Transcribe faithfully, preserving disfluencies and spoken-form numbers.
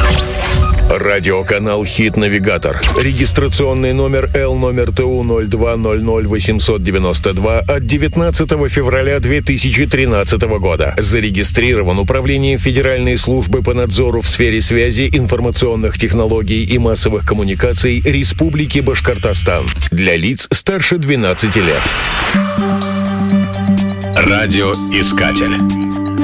Радиоканал «Хит-навигатор». Регистрационный номер Л номер Т У ноль два ноль ноль восемьсот девяносто два от девятнадцатого февраля две тысячи тринадцатого года. Зарегистрирован Управлением Федеральной службы по надзору в сфере связи, информационных технологий и массовых коммуникаций Республики Башкортостан. Для лиц старше двенадцати лет. Радиоискатель.